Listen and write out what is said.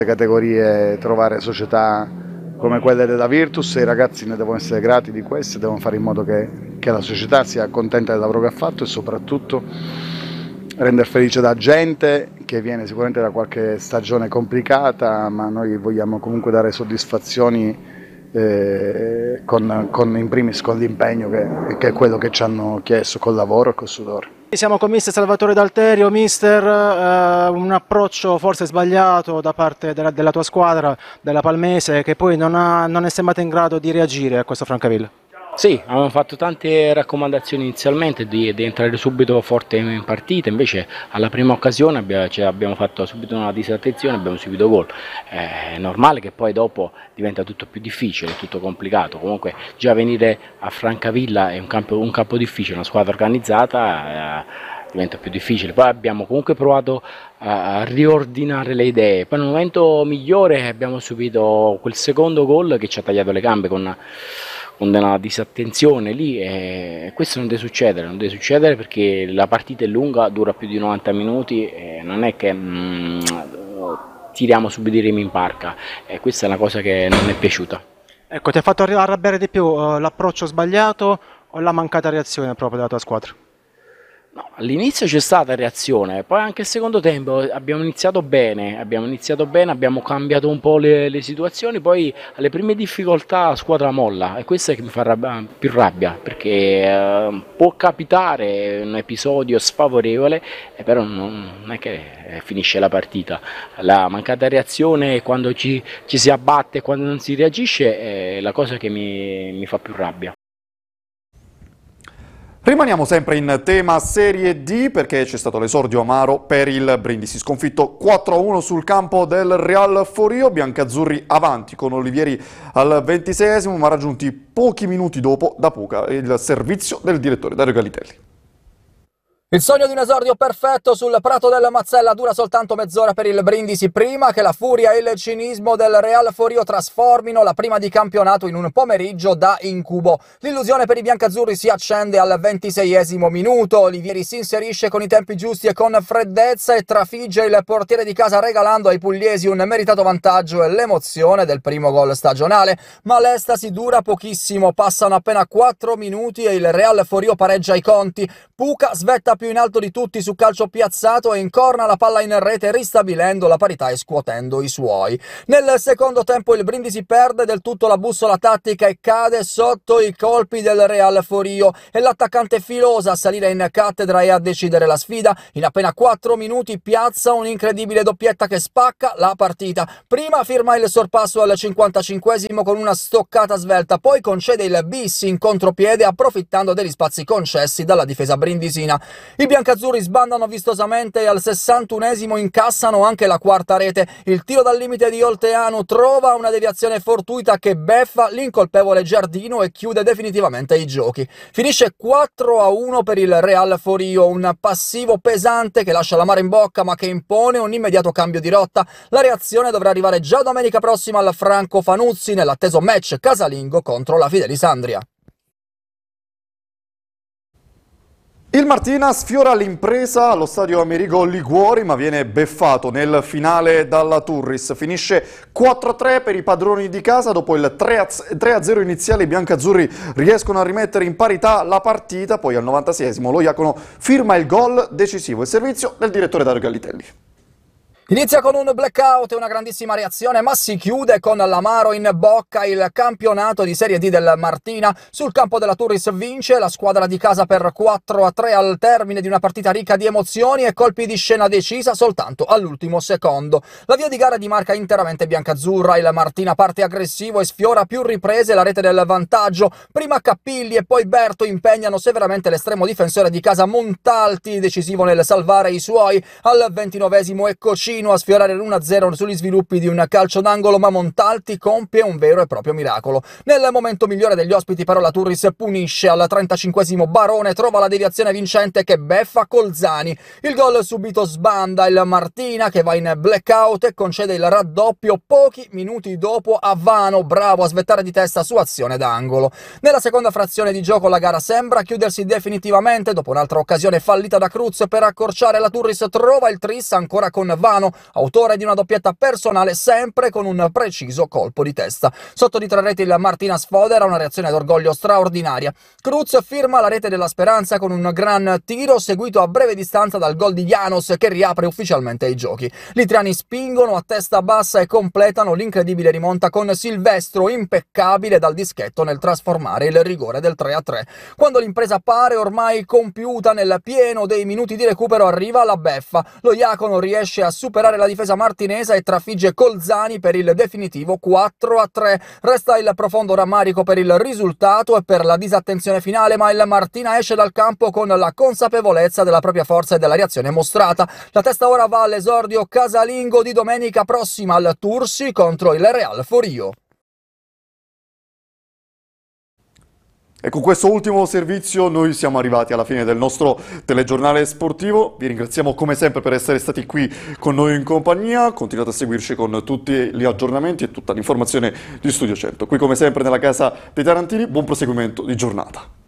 categorie trovare società come quelle della Virtus, e i ragazzi ne devono essere grati di questo, devono fare in modo che la società sia contenta del lavoro che ha fatto e soprattutto rendere felice la gente che viene sicuramente da qualche stagione complicata, ma noi vogliamo comunque dare soddisfazioni con in primis con l'impegno che è quello che ci hanno chiesto, col lavoro e col sudore. Siamo con mister Salvatore D'Alterio. Mister, un approccio forse sbagliato da parte della tua squadra, della Palmese, che poi non è sembrata in grado di reagire a questo Francavilla. Sì, avevamo fatto tante raccomandazioni inizialmente di entrare subito forte in partita, invece alla prima occasione abbiamo fatto subito una disattenzione e abbiamo subito gol. È normale che poi dopo diventa tutto più difficile, tutto complicato. Comunque già venire a Francavilla è un campo difficile, una squadra organizzata diventa più difficile. Poi abbiamo comunque provato a riordinare le idee. Poi nel momento migliore abbiamo subito quel secondo gol che ci ha tagliato le gambe con una disattenzione lì, e questo non deve succedere perché la partita è lunga, dura più di 90 minuti e non è che tiriamo subito i remi in barca, e questa è una cosa che non mi è piaciuta. Ecco, ti ha fatto arrabbiare di più l'approccio sbagliato o la mancata reazione proprio della tua squadra? No, all'inizio c'è stata reazione, poi anche il secondo tempo abbiamo iniziato bene, abbiamo cambiato un po' le situazioni, poi alle prime difficoltà la squadra molla, e questo è che mi fa più rabbia, perché può capitare un episodio sfavorevole, però non è che finisce la partita. La mancata reazione quando ci si abbatte, quando non si reagisce, è la cosa che mi fa più rabbia. Rimaniamo sempre in tema Serie D perché c'è stato l'esordio amaro per il Brindisi, sconfitto 4-1 sul campo del Real Forio, biancazzurri avanti con Olivieri al 26esimo, ma raggiunti pochi minuti dopo da Puca il servizio del direttore Dario Galitelli. Il sogno di un esordio perfetto sul prato della Mazzella dura soltanto mezz'ora per il Brindisi, prima che la furia e il cinismo del Real Forio trasformino la prima di campionato in un pomeriggio da incubo. L'illusione per i biancazzurri si accende al 26esimo minuto, Olivieri si inserisce con i tempi giusti e con freddezza e trafigge il portiere di casa, regalando ai pugliesi un meritato vantaggio e l'emozione del primo gol stagionale, ma l'estasi dura pochissimo, passano appena 4 minuti e il Real Forio pareggia i conti. Puca svetta più in alto di tutti su calcio piazzato e incorna la palla in rete, ristabilendo la parità e scuotendo i suoi. Nel secondo tempo il Brindisi perde del tutto la bussola tattica e cade sotto i colpi del Real Forio, e l'attaccante Filosa a salire in cattedra e a decidere la sfida. In appena 4 minuti piazza un'incredibile doppietta che spacca la partita. Prima firma il sorpasso al 55esimo con una stoccata svelta, poi concede il bis in contropiede approfittando degli spazi concessi dalla difesa brindisina. I biancazzurri sbandano vistosamente e al 61esimo incassano anche la quarta rete. Il tiro dal limite di Olteanu trova una deviazione fortuita che beffa l'incolpevole Giardino e chiude definitivamente i giochi. Finisce 4-1 per il Real Forio, un passivo pesante che lascia l'amaro in bocca ma che impone un immediato cambio di rotta. La reazione dovrà arrivare già domenica prossima al Franco Fanuzzi nell'atteso match casalingo contro la Fidelisandria. Il Martina sfiora l'impresa allo stadio Amerigo Liguori, ma viene beffato nel finale dalla Turris. Finisce 4-3 per i padroni di casa. Dopo il 3-0 iniziale i biancazzurri riescono a rimettere in parità la partita, poi al 96esimo lo Iacono firma il gol decisivo, il servizio del direttore Dario Galitelli. Inizia con un blackout e una grandissima reazione, ma si chiude con l'amaro in bocca. Il campionato di Serie D del Martina sul campo della Turris vince la squadra di casa per 4-3 al termine di una partita ricca di emozioni e colpi di scena decisa soltanto all'ultimo secondo. La via di gara di marca interamente biancazzurra, il Martina parte aggressivo e sfiora a più riprese la rete del vantaggio. Prima Cappilli e poi Berto impegnano severamente l'estremo difensore di casa Montalti, decisivo nel salvare i suoi. Al 29esimo è Cocino a sfiorare l'1-0 sugli sviluppi di un calcio d'angolo, ma Montalti compie un vero e proprio miracolo. Nel momento migliore degli ospiti però la Turris punisce. Al 35esimo Barone trova la deviazione vincente che beffa Colzani. Il gol subito sbanda il Martina, che va in blackout e concede il raddoppio pochi minuti dopo a Vano, bravo a svettare di testa su azione d'angolo. Nella seconda frazione di gioco la gara sembra chiudersi definitivamente. Dopo un'altra occasione fallita da Cruz per accorciare, la Turris trova il tris ancora con Vano, Milano, autore di una doppietta personale sempre con un preciso colpo di testa. Sotto di 3 reti il Martina sfodera, una reazione d'orgoglio straordinaria. Cruz firma la rete della speranza con un gran tiro seguito a breve distanza dal gol di Janos che riapre ufficialmente i giochi. Gli italiani spingono a testa bassa e completano l'incredibile rimonta con Silvestro, impeccabile dal dischetto nel trasformare il rigore del 3-3. Quando l'impresa pare ormai compiuta, nel pieno dei minuti di recupero arriva la beffa. Lo Iacono riesce a superare la difesa martinese e trafigge Colzani per il definitivo 4-3. Resta il profondo rammarico per il risultato e per la disattenzione finale, ma il Martina esce dal campo con la consapevolezza della propria forza e della reazione mostrata. La testa ora va all'esordio casalingo di domenica prossima al Tursi contro il Real Forio. E con questo ultimo servizio noi siamo arrivati alla fine del nostro telegiornale sportivo. Vi ringraziamo come sempre per essere stati qui con noi in compagnia. Continuate a seguirci con tutti gli aggiornamenti e tutta l'informazione di Studio 100. Qui come sempre nella casa dei Tarantini, buon proseguimento di giornata.